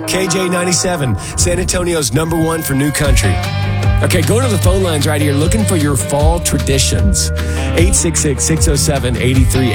KJ97, San Antonio's #1 for new country. Okay, go to the phone lines right here looking for your fall traditions. 866-607-83